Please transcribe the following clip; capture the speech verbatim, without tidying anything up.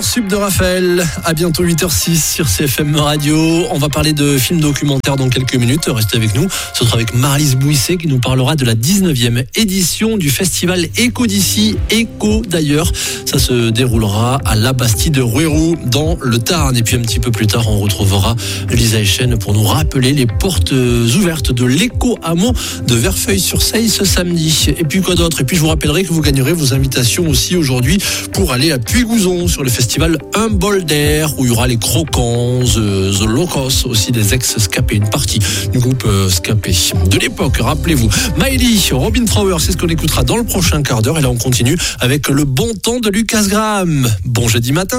Sub de Raphaël, à bientôt huit heures six sur C F M Radio. On va parler de films documentaires dans quelques minutes. Restez avec nous. Ce sera avec Marlise Bouisset qui nous parlera de la dix-neuvième édition du festival Écho d'ici, Écho d'ailleurs. Ça se déroulera à la Bastide de Rouerou dans le Tarn. Et puis un petit peu plus tard, on retrouvera Lisa Echen pour nous rappeler les portes ouvertes de l'Écho Hameau de Verfeil-sur-Seille ce samedi. Et puis quoi d'autre? Et puis je vous rappellerai que vous gagnerez vos invitations aussi aujourd'hui pour aller à Puy-Gouzon sur le festival Un bol d'air où il y aura les Croquants, The, The Locos, aussi des ex-Scapé, une partie du groupe euh, Scapé de l'époque, rappelez-vous. Miley, Robin Trower, c'est ce qu'on écoutera dans le prochain quart d'heure. Et là on continue avec le bon temps de Lucas Graham. Bon jeudi matin.